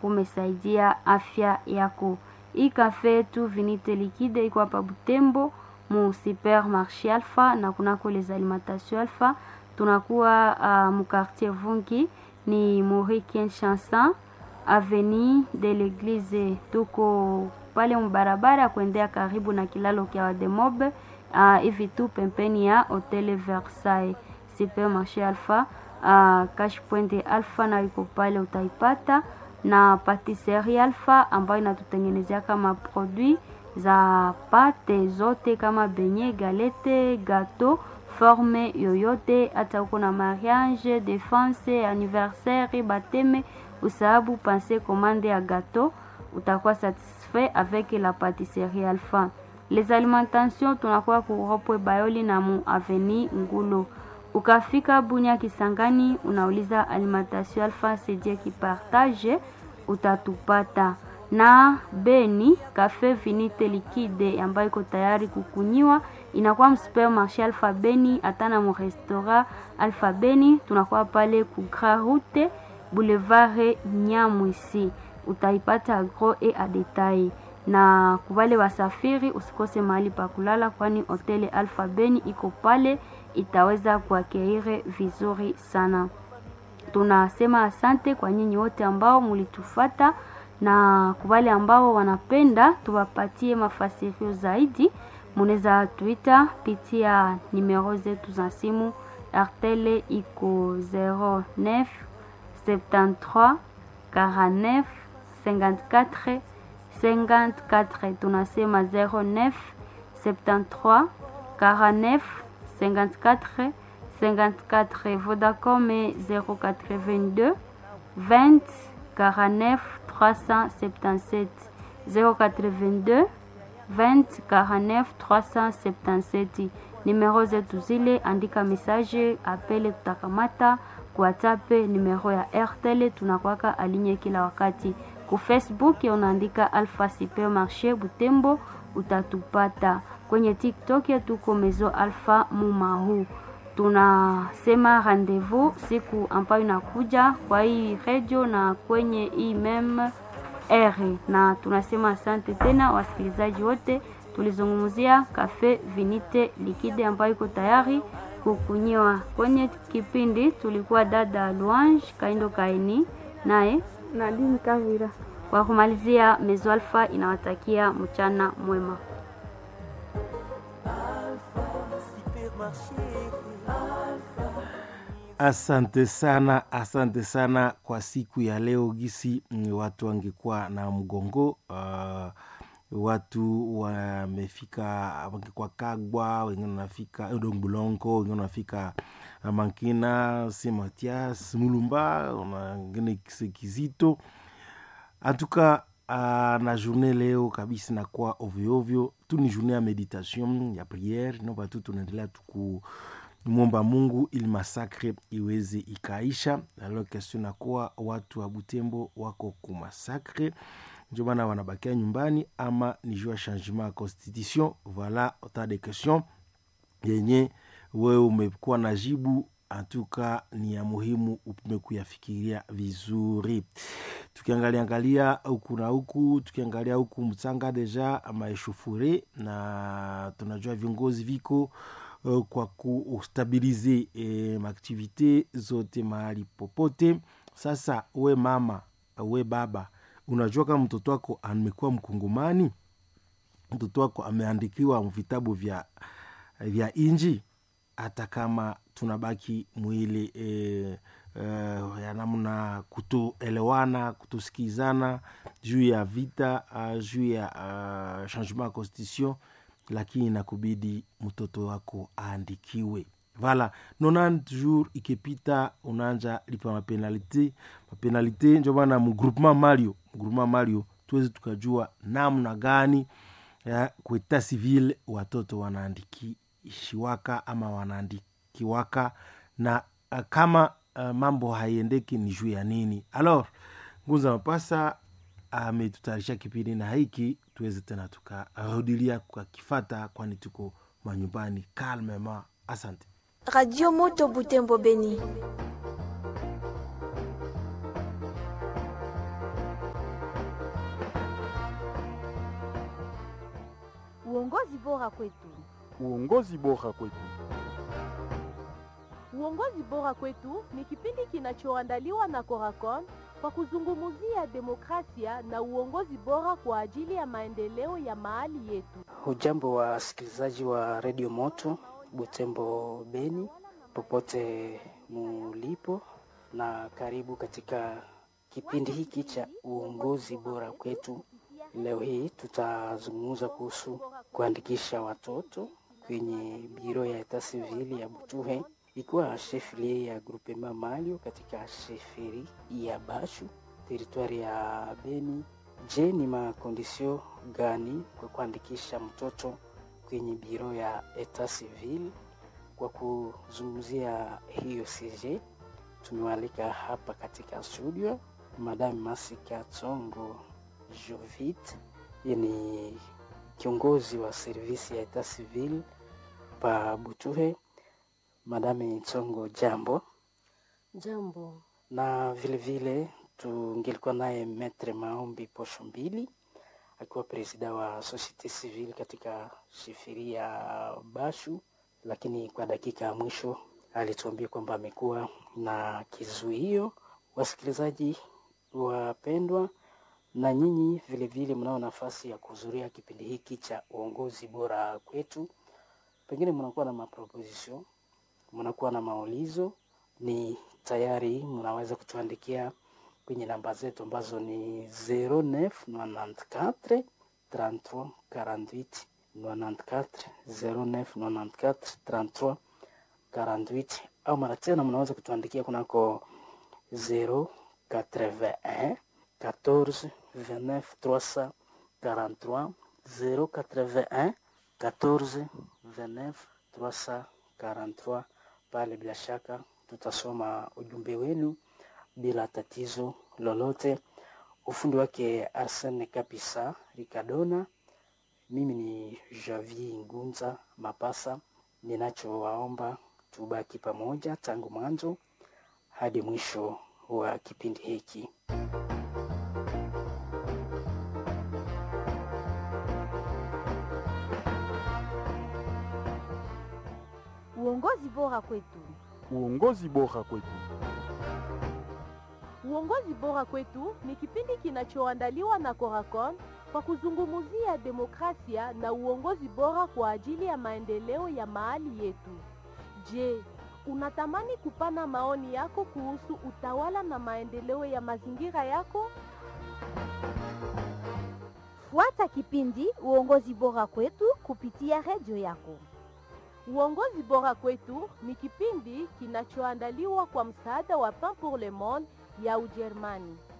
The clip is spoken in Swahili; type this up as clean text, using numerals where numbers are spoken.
kumesaidia afya yako. Hii kafe tu vinite liquide iko hapa Butembo mu supermarché Alpha na kunako les alimentations Alpha. Tunakuwa mu quartier Vungi ni Maurice Chanson avenue de l'église, tuko pale mbarabara kuendea karibu na kilalo kia Wademobe hivi tu pembeni ya Hotel Versailles. Supermarché Alpha cash point Alpha na iko pale utaipata, na patisserie Alpha ambayo inatutengenezea kama produit za pate zote kama benye, galette, gâteau, forme yoyote, hata uko na mariage, défense, anniversaire, baptême, usahabu penser commande ya gâteau, utakuwa satisfait avec la pâtisserie Alpha. Les alimentations tunakuwa kuropwe Bayoli na mu avenue Ngulo. Ukafika Bunya Kisangani unauliza alimentation Alpha c'est Dieu qui partage, utatupata. Na Beni cafe vinite liquide ambayo iko tayari kukunyiwa inakuwa msupermarché Alpha Beni, atana mu restaurant Alpha Beni, tunakuwa pale ku Grand Route Boulevard Nyamwisi, utaipata gros et à détail. Na kubale wasafiri usikose mahali pa kulala, kwani hotel Alpha Beni iko pale, itaweza kuakeire vizuri sana. Tunasema asante kwa nyinyi wote ambao mulitufata, na kubale ambao wanapenda tuwapatie mafasirio zaidi, muneza Twitter pitia numero zetu za simu. Artele iko 09 73 49 54 54. Tunasema 09 73 49 54 54. Vodacom 082 20 49 377 082 20 49 377. Numero zetu zile, andika message, apele, tutakamata. WhatsApp numero ya Airtel tunakwaka alinye kila wakati. Ku Facebook unaandika Alpha Supermarché Butembo utatupata. Kwenye TikTok tuko Mezo Alpha Mumahu. Tunasema rendezvous siku ambayo inakuja kwa hii radio na kwenye hii meme R, na tunasema asante tena wasikilizaji wote. Tulizungumzia cafe vinite liquide ambayo iko tayari kukunyiwa. Kwenye kipindi tulikuwa dada Louange Kaindo Kaini naye Nadine Kavira. Kwa kumalizia, Mezo Alpha inawatakia mchana mwema. Asante sana kwa siku ya leo. Gisi watu wangekuwa na mgongo, watu wamefika wangekuwa Kagwa, wengine wanafika Dongbulongo, wengine wanafika Mankina, Saint-Mathias, Mulumba, wengine Kizito. Atuka na journée leo kabisa na kwa ovyo tu ni journée ya meditation, ya prière. Naomba tu tunaendelea muomba Mungu ili masakre iweze ikaisha. Alors question na kwa watu wa Butembo wako kumasakre, ndio maana wanabakia nyumbani, ama ni juu ya changement ya constitution. Voilà autant de questions yenye wewe umekuwa na jibu. Atuka ni ya muhimu upime kuyafikiria vizuri. Tukiangalia huku na huku, tukiangalia huku Mtsanga deja ama eshufure, na tunajua viongozi viko kwa kustabilize maaktivite zote mahali popote. Sasa we mama, we baba, unajua kama mtoto wako amekuwa mkongomani, mtoto wako ameandikiwa vitabu vya inji, hata kama tunabaki mwili ya namna kutoelewana, kutosikizana juu ya vita, juu ya changement ya constitution, lakini nakubidi mtoto wako aandikiwe. Voilà, 90 jours ikipita unaanza lipa mapenalite. Ndio maana mgroupement Mario tuweze tukajua namna gani ya kueta civil watoto wanaandikishiwaka ama wanaandikiwaka, na kama mambo haiendeki ni juu ya nini. Alors Nguza Mapasa ametutayarisha kipindi na hiki tuweze tena tukarudilia kwa kifata, kwani tuko manyumbani calmement. Asante. Radio Moto Butembo Beni. Uongozi bora kwetu. Uongozi bora kwetu. Uongozi bora kwetu ni kipindi kinachoandaliwa na Coracon kwa kuzungumzia demokrasia na uongozi bora kwa ajili ya maendeleo ya mahali yetu. Hujambo wa wasikilizaji wa Radio Moto Butembo Beni, popote mulipo, na karibu katika kipindi hiki cha uongozi bora kwetu. Leo hii tutazungumza kuhusu kuandikisha watoto kwenye biro ya Etat Civil ya Butuhe, ikiwa shefrie ya Groupement Malio katika sheferi ya Bashu, teritwari ya Beni. Je, ni makondisio gani kwa kuandikisha mtoto kwenye biro ya Etat Civil? Kwa kuzungumzia hiyo CJ, tumewalika hapa katika studio Madame Masika Tsongo Jovit, ni kiongozi wa servisi ya Etat Civil pa Butuhe. Madame Tsongo, jambo. Jambo. Na vile tungelikuwa naye Maître Maombi Posho Mbili, akiwa presida wa Societe Civile katika sheferi ya Bashu, lakini kwa dakika ya mwisho alituambia kwamba amekuwa na kizuio. Wasikilizaji wapendwa, na nyinyi vile mnao nafasi ya kuhudhuria kipindi hiki cha uongozi bora kwetu. Pengine mnakuwa na maproposition, mnakuwa na maulizo, ni tayari mnaweza kutuandikia kwenye namba zetu ambazo ni 0994 33 48 94, 0994 33 48, au mara tena mnaweza kutuandikia kunako 081 14 29 343, 081 14 29 343. Pale bila shaka tutasoma ujumbe wenu bila tatizo lolote. Ufundi wake Arsene Kapisa Ricardona, mimi ni Javier Ngunza Mapasa. Ninachowaomba tubaki pamoja tangu mwanzo hadi mwisho wa kipindi hiki. Uongozi bora kwetu. Uongozi bora kwetu. Uongozi bora kwetu ni kipindi kinachoandaliwa na Coracon kwa kuzungumzia demokrasia na uongozi bora kwa ajili ya maendeleo ya mahali yetu. Je, unatamani kupana maoni yako kuhusu utawala na maendeleo ya mazingira yako? Fuata kipindi Uongozi bora kwetu kupitia radio yako. Uongozi bora kwetu ni kipindi kinachoandaliwa kwa msaada wa Pain pour le Monde ya Ujerumani.